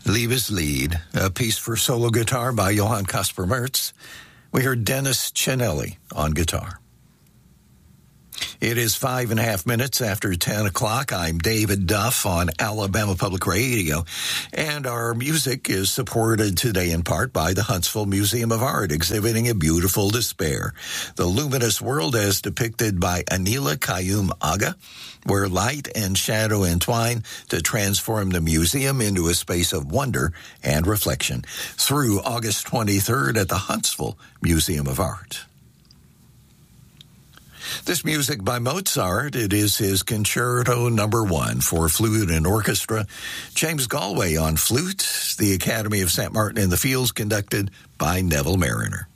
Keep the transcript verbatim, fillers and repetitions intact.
Liebeslied, a piece for solo guitar by Johann Caspar Merz. We heard Dennis Chinelli on guitar. It is five and a half minutes after ten o'clock. I'm David Duff on Alabama Public Radio, and our music is supported today in part by the Huntsville Museum of Art, exhibiting A Beautiful Despair, the luminous world as depicted by Anila Kayum Aga, where light and shadow entwine to transform the museum into a space of wonder and reflection, through August twenty-third at the Huntsville Museum of Art. This music by Mozart, it is his Concerto Number One for flute and orchestra. James Galway on flute, the Academy of Saint Martin in the Fields, conducted by Neville Mariner.